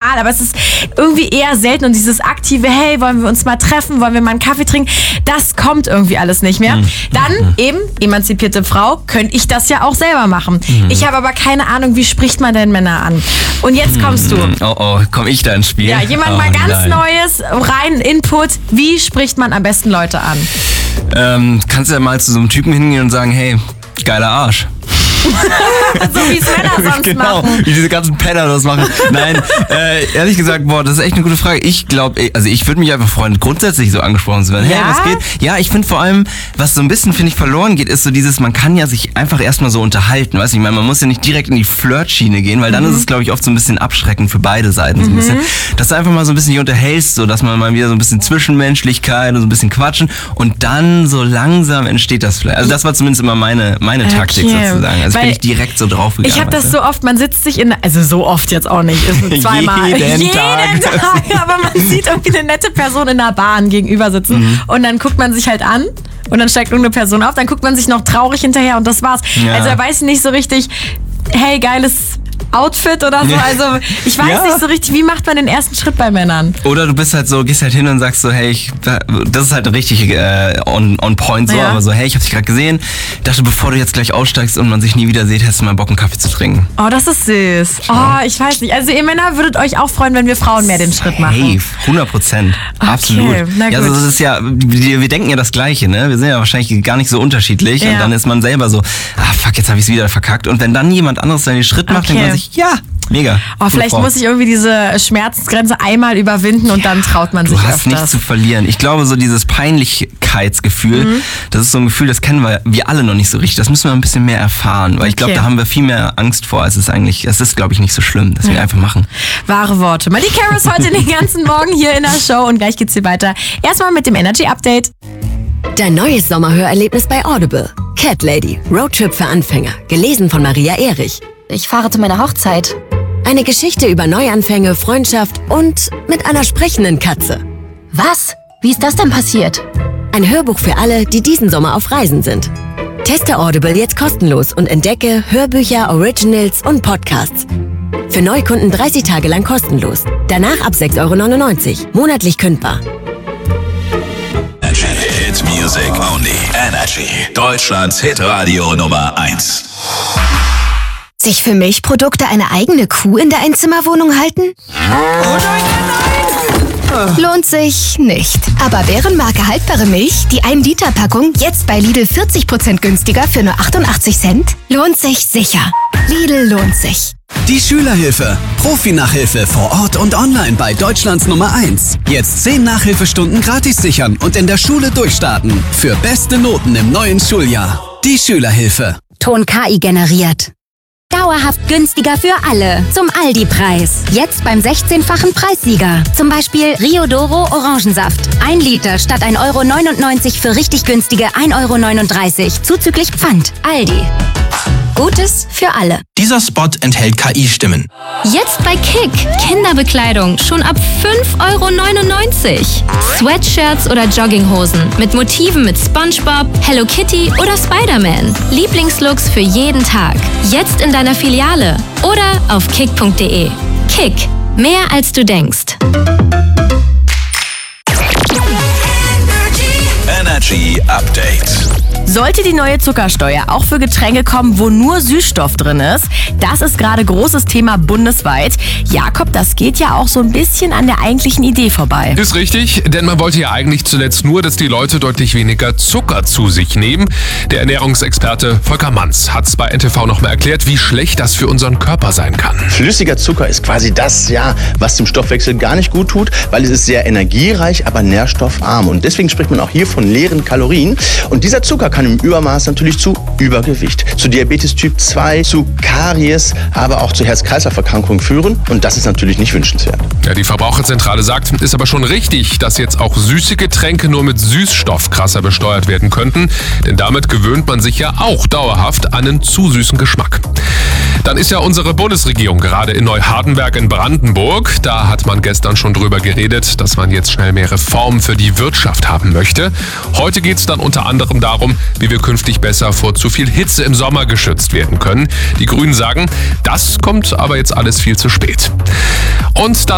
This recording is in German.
egal, aber es ist irgendwie eher selten und dieses aktive, hey, wollen wir uns mal treffen, wollen wir mal einen Kaffee trinken, das kommt irgendwie alles nicht mehr. Dann eben, emanzipierte Frau, könnte ich das ja auch selber machen. Ich habe aber keine Ahnung, wie spricht man denn Männer an? Und jetzt kommst du. Oh, komm ich da ins Spiel? Ja, jemand mal ganz Neues, rein Input, wie spricht man am besten Leute an? Kannst du ja mal zu so einem Typen hingehen und sagen, hey, geiler Arsch. So wie es Männer sonst genau, machen. wie diese ganzen Penner das machen. Nein, ehrlich gesagt, das ist echt eine gute Frage. Ich glaube, also ich würde mich einfach freuen, grundsätzlich so angesprochen zu werden. Ja? Hey, was geht? Ja, ich finde vor allem, was so ein bisschen, finde ich, verloren geht, ist so dieses, man kann ja sich einfach erstmal so unterhalten, weißt du? Ich meine, man muss ja nicht direkt in die Flirtschiene gehen, weil dann ist es, glaube ich, oft so ein bisschen abschreckend für beide Seiten. So ein bisschen, dass du einfach mal so ein bisschen dich unterhältst, so dass man mal wieder so ein bisschen Zwischenmenschlichkeit und so ein bisschen quatschen und dann so langsam entsteht das vielleicht. Also das war zumindest immer meine Taktik sozusagen. Also bin ich direkt so draufgegangen. Ich habe das so oft, man sitzt sich also so oft jetzt auch nicht, ist zweimal. Jeden Tag. Aber man sieht irgendwie eine nette Person in der Bahn gegenüber sitzen und dann guckt man sich halt an und dann steigt irgendeine Person auf, dann guckt man sich noch traurig hinterher und das war's. Ja. Also er weiß nicht so richtig, hey, geiles Outfit oder so. Also ich weiß nicht so richtig, wie macht man den ersten Schritt bei Männern? Oder du bist halt so, gehst halt hin und sagst so, hey, das ist halt richtig on point so, aber so, hey, ich hab dich gerade gesehen, dachte, bevor du jetzt gleich aussteigst und man sich nie wieder sieht, hättest du mal Bock, einen Kaffee zu trinken. Oh, das ist süß. Oh, ich weiß nicht. Also ihr Männer würdet euch auch freuen, wenn wir Frauen mehr den Schritt machen. Hey, 100%. Absolut. Na gut. Ja, also das ist ja, wir denken ja das Gleiche, ne? Wir sind ja wahrscheinlich gar nicht so unterschiedlich und dann ist man selber so, fuck, jetzt habe ich es wieder verkackt. Und wenn dann jemand anderes den Schritt macht, denkt man sich, ja, mega. Oh, vielleicht muss ich irgendwie diese Schmerzgrenze einmal überwinden und dann traut man sich öfters. Du hast nichts zu verlieren. Ich glaube, so dieses Peinlichkeitsgefühl, das ist so ein Gefühl, das kennen wir alle noch nicht so richtig. Das müssen wir ein bisschen mehr erfahren, weil ich glaube, da haben wir viel mehr Angst vor, als es ist, glaube ich, nicht so schlimm, dass wir einfach machen. Wahre Worte. Miley Cyrus heute den ganzen Morgen hier in der Show und gleich geht's hier weiter. Erstmal mit dem Energy Update. Dein neues Sommerhörerlebnis bei Audible. Cat Lady, Roadtrip für Anfänger. Gelesen von Maria Erich. Ich fahre zu meiner Hochzeit. Eine Geschichte über Neuanfänge, Freundschaft und mit einer sprechenden Katze. Was? Wie ist das denn passiert? Ein Hörbuch für alle, die diesen Sommer auf Reisen sind. Teste Audible jetzt kostenlos und entdecke Hörbücher, Originals und Podcasts. Für Neukunden 30 Tage lang kostenlos. Danach ab 6,99 €. Monatlich kündbar. Hit Music Only. Energy. Deutschlands Hitradio Nummer 1. Sich für Milchprodukte eine eigene Kuh in der Einzimmerwohnung halten? Lohnt sich nicht. Aber Bärenmarke haltbare Milch, die 1-Liter-Packung, jetzt bei Lidl 40% günstiger für nur 88 Cent? Lohnt sich sicher. Lidl lohnt sich. Die Schülerhilfe. Profi-Nachhilfe vor Ort und online bei Deutschlands Nummer 1. Jetzt 10 Nachhilfestunden gratis sichern und in der Schule durchstarten. Für beste Noten im neuen Schuljahr. Die Schülerhilfe. Ton KI generiert. Dauerhaft günstiger für alle. Zum Aldi-Preis. Jetzt beim 16-fachen Preissieger. Zum Beispiel Rio Doro Orangensaft. 1 Liter statt 1,99 € für richtig günstige 1,39 € zuzüglich Pfand. Aldi. Gutes für alle. Dieser Spot enthält KI-Stimmen. Jetzt bei Kick. Kinderbekleidung schon ab 5,99 €. Sweatshirts oder Jogginghosen mit Motiven mit SpongeBob, Hello Kitty oder Spider-Man. Lieblingslooks für jeden Tag. Jetzt in deiner Filiale oder auf kick.de. Kick. Mehr als du denkst. Energy Update. Sollte die neue Zuckersteuer auch für Getränke kommen, wo nur Süßstoff drin ist? Das ist gerade großes Thema bundesweit. Jakob, das geht ja auch so ein bisschen an der eigentlichen Idee vorbei. Ist richtig, denn man wollte ja eigentlich zuletzt nur, dass die Leute deutlich weniger Zucker zu sich nehmen. Der Ernährungsexperte Volker Manns hat es bei NTV nochmal erklärt, wie schlecht das für unseren Körper sein kann. Flüssiger Zucker ist quasi das, was dem Stoffwechsel gar nicht gut tut, weil es ist sehr energiereich, aber nährstoffarm. Und deswegen spricht man auch hier von leeren Kalorien. Und dieser Zucker kann im Übermaß natürlich zu Übergewicht, zu Diabetes Typ 2, zu Karies, aber auch zu Herz-Kreislauf-Erkrankungen führen. Und das ist natürlich nicht wünschenswert. Ja, die Verbraucherzentrale sagt, ist aber schon richtig, dass jetzt auch süße Getränke nur mit Süßstoff krasser besteuert werden könnten. Denn damit gewöhnt man sich ja auch dauerhaft an einen zu süßen Geschmack. Dann ist ja unsere Bundesregierung gerade in Neuhardenberg in Brandenburg. Da hat man gestern schon drüber geredet, dass man jetzt schnell mehr Reformen für die Wirtschaft haben möchte. Heute geht es dann unter anderem darum, wie wir künftig besser vor zu viel Hitze im Sommer geschützt werden können. Die Grünen sagen, das kommt aber jetzt alles viel zu spät. Und dann